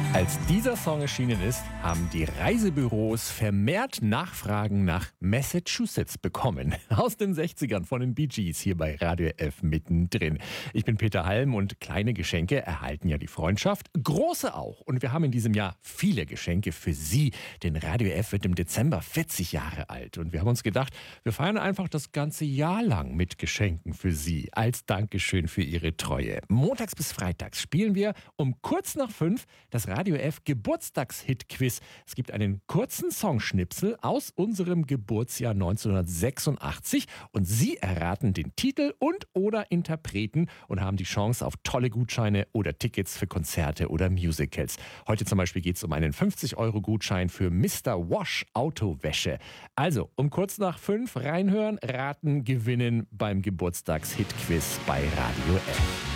Als dieser Song erschienen ist, haben die Reisebüros vermehrt Nachfragen nach Massachusetts bekommen. Aus den 60ern von den Bee Gees hier bei Radio F mittendrin. Ich bin Peter Halm und kleine Geschenke erhalten ja die Freundschaft, große auch. Und wir haben in diesem Jahr viele Geschenke für Sie. Denn Radio F wird im Dezember 40 Jahre alt. Und wir haben uns gedacht, wir feiern einfach das ganze Jahr lang mit Geschenken für Sie. Als Dankeschön für Ihre Treue. Montags bis freitags spielen wir um kurz nach 5 das Radio F Geburtstagshit-Quiz. Es gibt einen kurzen Songschnipsel aus unserem Geburtsjahr 1986 und Sie erraten den Titel und oder Interpreten und haben die Chance auf tolle Gutscheine oder Tickets für Konzerte oder Musicals. Heute zum Beispiel geht es um einen 50-Euro-Gutschein für Mr. Wash Autowäsche. Also um kurz nach 5 reinhören, raten, gewinnen beim Geburtstagshit-Quiz bei Radio F.